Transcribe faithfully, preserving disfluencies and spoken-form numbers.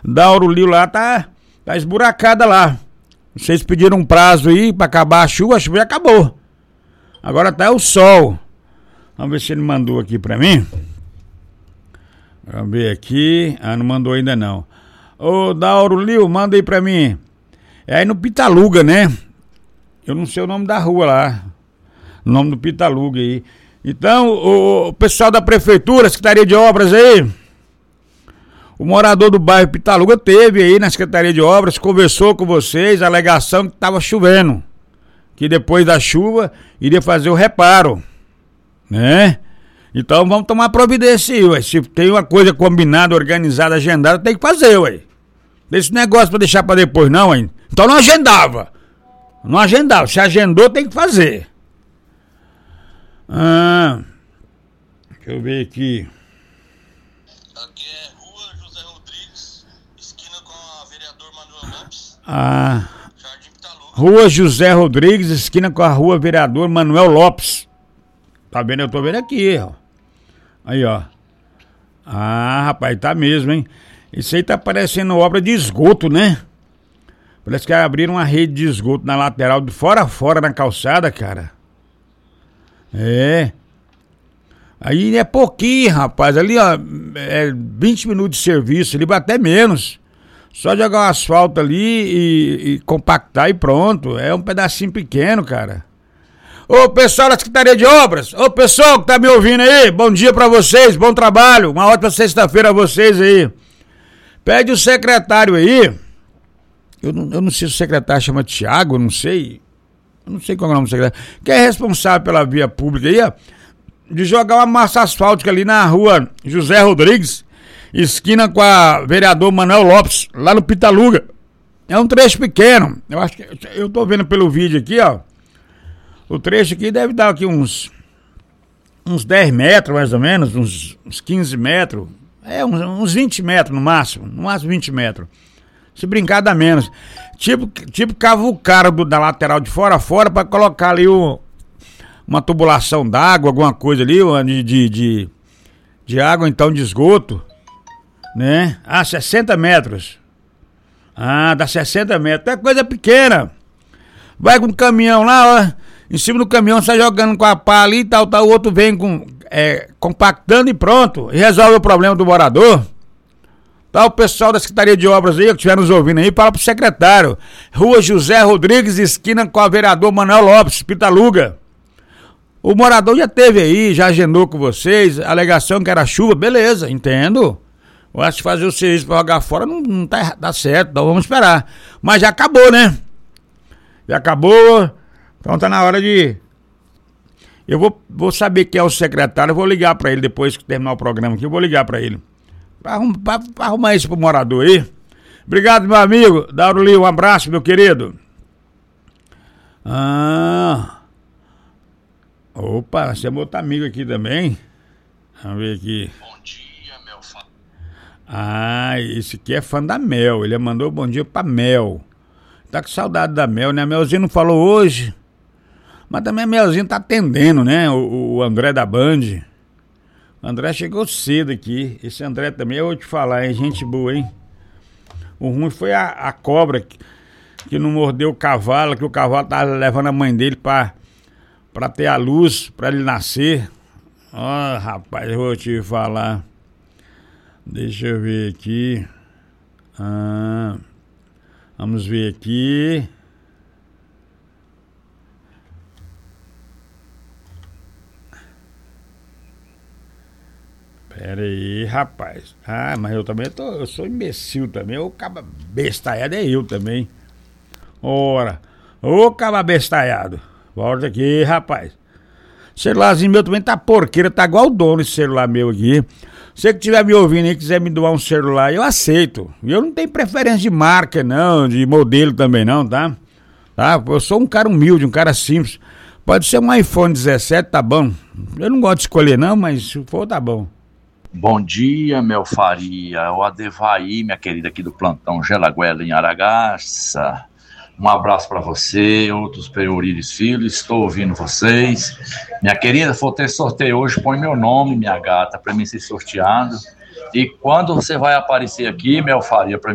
da Aurolio lá tá, tá esburacada lá. Vocês pediram um prazo aí pra acabar a chuva, a chuva já acabou. Agora tá o sol. Vamos ver se ele mandou aqui pra mim. Vamos ver aqui. Ah, não mandou ainda não. Ô, da Aurolio, manda aí pra mim. É aí no Pitaluga, né? Eu não sei o nome da rua lá. O nome do Pitaluga aí. Então, o, o pessoal da prefeitura, Secretaria de Obras aí, o morador do bairro Pitaluga teve aí na Secretaria de Obras, conversou com vocês, a alegação que estava chovendo, que depois da chuva iria fazer o reparo, né? Então vamos tomar providência aí, ué. Se tem uma coisa combinada, organizada, agendada, tem que fazer, ué. Esse negócio pra deixar pra depois não, hein? Então não agendava. Não agendava, se agendou tem que fazer. Ah, deixa eu ver aqui. Aqui é Rua José Rodrigues, esquina com a vereador Manuel Lopes. Ah, Jardim Pitaluga. Rua José Rodrigues, esquina com a rua vereador Manuel Lopes. Tá vendo? Eu tô vendo aqui, ó. Aí, ó. Ah, rapaz, tá mesmo, hein? Isso aí tá parecendo obra de esgoto, né? Parece que abriram uma rede de esgoto na lateral, de fora a fora na calçada, cara. É. Aí é pouquinho, rapaz. Ali, ó, é vinte minutos de serviço, ali até menos. Só jogar um asfalto ali e, e compactar e pronto. É um pedacinho pequeno, cara. Ô, pessoal da Secretaria de Obras, ô, pessoal que tá me ouvindo aí, bom dia pra vocês, bom trabalho, uma ótima sexta-feira a vocês aí. Pede o secretário aí, eu não, eu não sei se o secretário chama Tiago, eu não sei, eu não sei qual é o nome do secretário, que é responsável pela via pública aí, ó, de jogar uma massa asfáltica ali na rua José Rodrigues, esquina com a vereador Manuel Lopes, lá no Pitaluga. É um trecho pequeno, eu acho que, eu tô vendo pelo vídeo aqui, ó. O trecho aqui deve dar aqui uns uns dez metros, mais ou menos, uns, uns quinze metros. É, uns, uns vinte metros no máximo, no máximo vinte metros. Se brincar dá menos. Tipo, tipo cavucar do, da lateral de fora a fora para colocar ali o, uma tubulação d'água, alguma coisa ali, de, de, de, de água, então de esgoto, né? Ah, sessenta metros. Ah, dá sessenta metros. É coisa pequena. Vai com o caminhão lá, ó. Em cima do caminhão, sai jogando com a pá ali e tal, tal. O outro vem com, é, compactando e pronto. E resolve o problema do morador. Tá, o pessoal da Secretaria de Obras aí, que estiver nos ouvindo aí, fala pro secretário. Rua José Rodrigues, esquina com a vereador Manuel Lopes, Pitaluga. O morador já teve aí, já agendou com vocês, a alegação que era chuva, beleza, entendo. Eu acho que fazer o serviço pra jogar fora não, não tá, tá certo, então vamos esperar. Mas já acabou, né? Já acabou. Então tá na hora de... Eu vou, vou saber quem é o secretário, eu vou ligar pra ele depois que terminar o programa aqui, eu vou ligar pra ele. Pra, arrum, pra, pra arrumar isso pro morador aí. Obrigado, meu amigo. Dauruli, um abraço, meu querido. Ah... Opa, você é outro amigo aqui também. Vamos ver aqui. Bom dia, meu fã. Ah, esse aqui é fã da Mel. Ele mandou bom dia pra Mel. Tá com saudade da Mel, né? A Melzinha não falou hoje. Mas também a Melzinha tá atendendo, né? O, o André da Band. O André chegou cedo aqui. Esse André também, eu vou te falar, hein? Gente boa, hein? O ruim foi a, a cobra que, que não mordeu o cavalo, que o cavalo tava levando a mãe dele pra, pra ter a luz, pra ele nascer. Ó, oh, rapaz, eu vou te falar. Deixa eu ver aqui. Ah, vamos ver aqui. Pera aí, rapaz. Ah, mas eu também tô, eu sou imbecil também. O caba bestalhado é eu também. Ora, ô caba bestalhado. Volta aqui, rapaz. Celularzinho meu também tá porqueira, tá igual o dono esse celular meu aqui. Você que estiver me ouvindo aí, quiser me doar um celular, eu aceito. E eu não tenho preferência de marca, não, de modelo também não, tá? Tá? Eu sou um cara humilde, um cara simples. Pode ser um iPhone dezessete, tá bom. Eu não gosto de escolher não, mas se for, tá bom. Bom dia, Mel Faria, o Adevaí, minha querida aqui do plantão Gelaguela em Aragaça. Um abraço para você, outros Pereurides Filhos, estou ouvindo vocês. Minha querida, for ter sorteio hoje, põe meu nome, minha gata, para mim ser sorteado. E quando você vai aparecer aqui, Mel Faria, para